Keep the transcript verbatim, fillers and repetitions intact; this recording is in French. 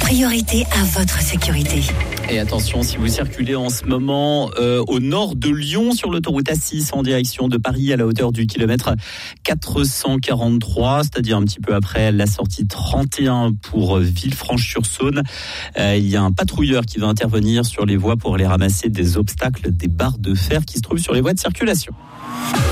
priorité à votre sécurité. Et attention, si vous circulez en ce moment euh, au nord de Lyon sur l'autoroute A six en direction de Paris à la hauteur du kilomètre quatre cent quarante-trois, c'est-à-dire un petit peu après la sortie trente et un pour Villefranche-sur-Saône, euh, il y a un patrouilleur qui va intervenir sur les voies pour aller ramasser des obstacles, des barres de fer qui se trouvent sur les voies de circulation.